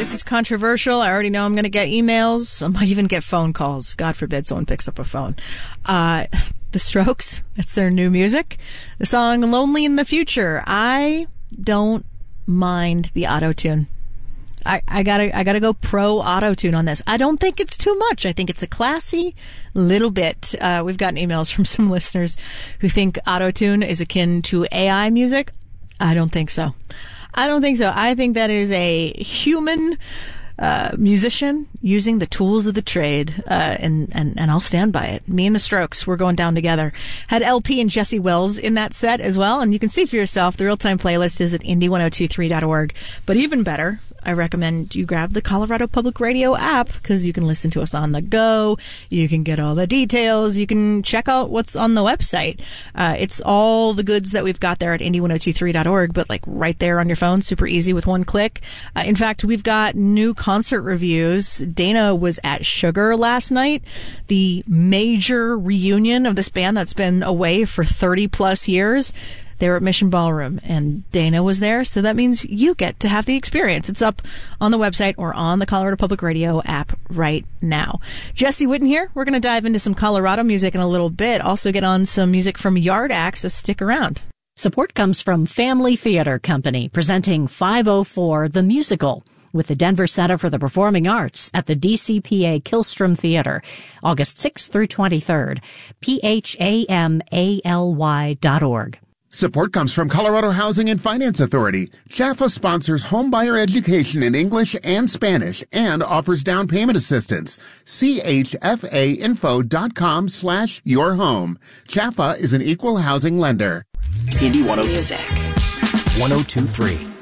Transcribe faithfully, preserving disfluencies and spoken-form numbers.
this is controversial. I already know I'm going to get emails. I might even get phone calls. God forbid someone picks up a phone. Uh, The Strokes, that's their new music. The song Lonely in the Future. I don't mind the auto-tune. I, I gotta, I gotta go pro auto-tune on this. I don't think it's too much. I think it's a classy little bit. Uh, we've gotten emails from some listeners who think auto-tune is akin to A I music. I don't think so. I don't think so. I think that is a human uh, musician using the tools of the trade, uh, and, and, and I'll stand by it. Me and the Strokes, we're going down together. Had L P and Jesse Wells in that set as well, and you can see for yourself. The real-time playlist is at indie ten twenty-three dot org. But even better, I recommend you grab the Colorado Public Radio app, because you can listen to us on the go. You can get all the details. You can check out what's on the website. Uh, it's all the goods that we've got there at indie ten twenty-three dot org, but like right there on your phone, super easy with one click. Uh, in fact, we've got new concert reviews. Dana was at Sugar last night, the major reunion of this band that's been away for thirty plus years. They were at Mission Ballroom, and Dana was there, so that means you get to have the experience. It's up on the website or on the Colorado Public Radio app right now. Jesse Witten here. We're going to dive into some Colorado music in a little bit. Also get on some music from Yard Axe, so stick around. Support comes from Family Theater Company, presenting five oh four The Musical, with the Denver Center for the Performing Arts at the D C P A Killstrom Theater, August sixth through twenty-third. P H A M A L Y dot org. Support comes from Colorado Housing and Finance Authority. Chaffa sponsors homebuyer education in English and Spanish and offers down payment assistance. C H F A info dot com slash your home. Chaffa is an equal housing lender. Indy one oh two. one oh two point three.